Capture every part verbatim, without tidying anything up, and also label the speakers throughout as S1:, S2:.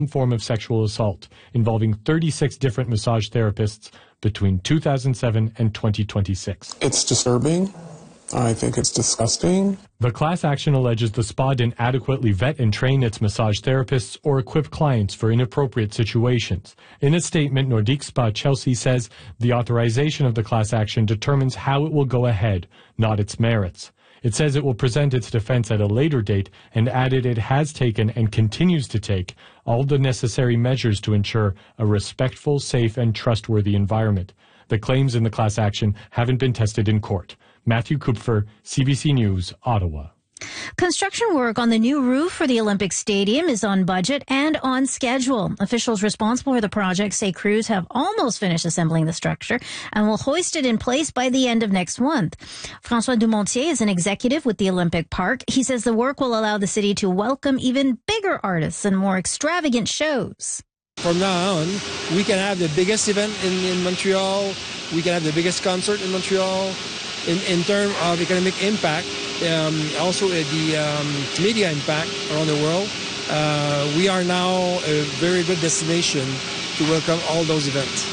S1: form of sexual assault involving thirty-six different massage therapists between two thousand seven and twenty twenty-six.
S2: It's disturbing. I think it's disgusting.
S1: The class action alleges the spa didn't adequately vet and train its massage therapists or equip clients for inappropriate situations. In a statement, Nordique Spa Chelsea says the authorization of the class action determines how it will go ahead, not its merits. It says it will present its defense at a later date and added it has taken and continues to take all the necessary measures to ensure a respectful, safe, and trustworthy environment. The claims in the class action haven't been tested in court. Matthew Kupfer, C B C News, Ottawa.
S3: Construction work on the new roof for the Olympic Stadium is on budget and on schedule. Officials responsible for the project say crews have almost finished assembling the structure and will hoist it in place by the end of next month. François Dumontier is an executive with the Olympic Park. He says the work will allow the city to welcome even bigger artists and more extravagant shows.
S4: From now on, we can have the biggest event in, in Montreal. We can have the biggest concert in Montreal. In, in terms of economic impact, um, also uh, the um, media impact around the world, uh, we are now a very good destination to welcome all those events.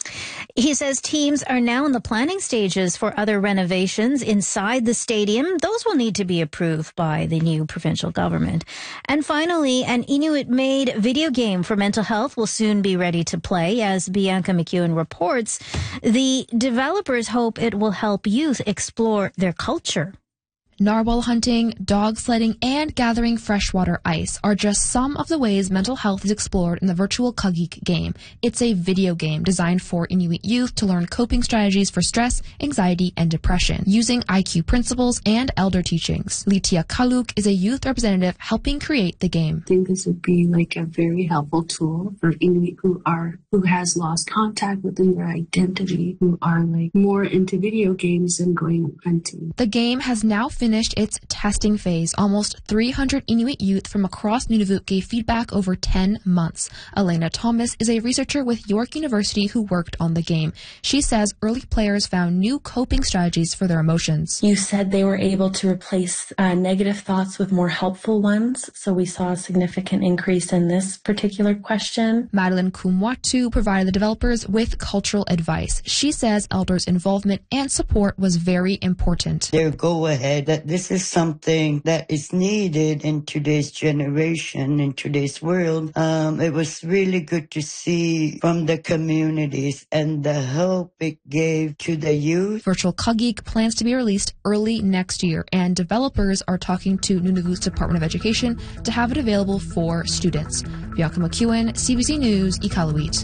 S3: He says teams are now in the planning stages for other renovations inside the stadium. Those will need to be approved by the new provincial government. And finally, an Inuit-made video game for mental health will soon be ready to play. As Bianca McEwen reports, the developers hope it will help youth explore their culture.
S5: Narwhal hunting, dog sledding, and gathering freshwater ice are just some of the ways mental health is explored in the virtual Kagik game. It's a video game designed for Inuit youth to learn coping strategies for stress, anxiety, and depression, using I Q principles and elder teachings. Litia Kaluk is a youth representative helping create the game.
S6: I think this would be like a very helpful tool for Inuit who are who has lost contact within their identity, who are like more into video games than going hunting.
S5: The game has now finished finished its testing phase. Almost three hundred Inuit youth from across Nunavut gave feedback over ten months. Elena Thomas is a researcher with York University who worked on the game. She says early players found new coping strategies for their emotions.
S7: You said they were able to replace uh, negative thoughts with more helpful ones, so we saw a significant increase in this particular question.
S5: Madeline Kumwatu provided the developers with cultural advice. She says elders' involvement and support was very important.
S8: Their go-ahead that this is something that is needed in today's generation, in today's world. Um, it was really good to see from the communities and the hope it gave to the youth.
S5: Virtual Kagik plans to be released early next year, and developers are talking to Nunavut's Department of Education to have it available for students. Bianca McEwen, C B C News, Iqaluit.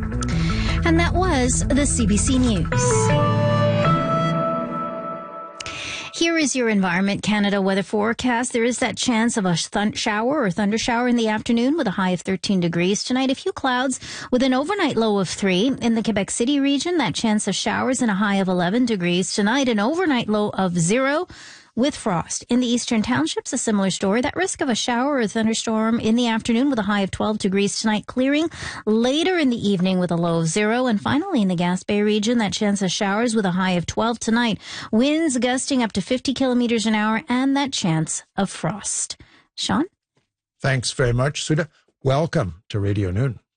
S3: And that was the C B C News. Here is your Environment Canada weather forecast. There is that chance of a th- shower or thunder shower in the afternoon with a high of thirteen degrees. Tonight, a few clouds with an overnight low of three. In the Quebec City region, that chance of showers and a high of eleven degrees. Tonight, an overnight low of zero with frost. In the eastern townships, a similar story. That risk of a shower or a thunderstorm in the afternoon with a high of twelve degrees tonight, clearing later in the evening with a low of zero. And finally, in the Gaspé region, that chance of showers with a high of twelve tonight. Winds gusting up to fifty kilometers an hour and that chance of frost. Sean?
S9: Thanks very much, Sudha. Welcome to Radio Noon.